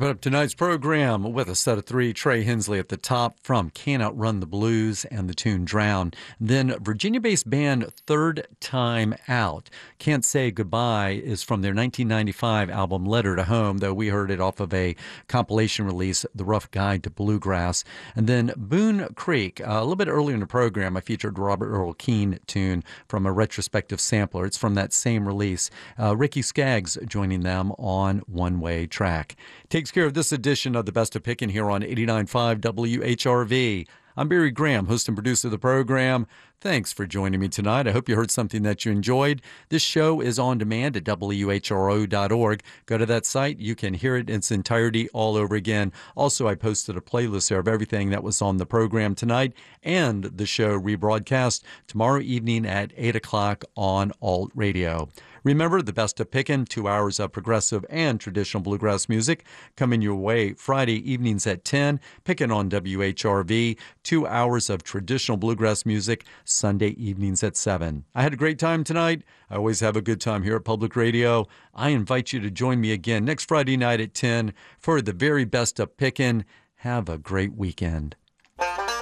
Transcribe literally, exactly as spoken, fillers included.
Wrapping up tonight's program with a set of three. Trey Hensley at the top from Can't Outrun the Blues and the tune Drown. Then Virginia-based band Third Time Out. Can't Say Goodbye is from their nineteen ninety-five album Letter to Home, though we heard it off of a compilation release, The Rough Guide to Bluegrass. And then Boone Creek. Uh, a little bit earlier in the program, I featured Robert Earl Keen tune from a retrospective sampler. It's from that same release. Uh, Ricky Skaggs joining them on One Way Track. Takes care of this edition of the Best of Pickin' here on eighty-nine point five W H R V. I'm Barry Graham, host and producer of the program. Thanks for joining me tonight. I hope you heard something that you enjoyed. This show is on demand at W H R O dot org. Go to that site. You can hear it in its entirety all over again. Also, I posted a playlist there of everything that was on the program tonight and the show rebroadcast tomorrow evening at eight o'clock on Alt Radio. Remember, the Best of Pickin', two hours of progressive and traditional bluegrass music coming your way Friday evenings at ten. Pickin' on W H R V, two hours of traditional bluegrass music Sunday evenings at seven. I had a great time tonight. I always have a good time here at Public Radio. I invite you to join me again next Friday night at ten for the very Best of Pickin'. Have a great weekend.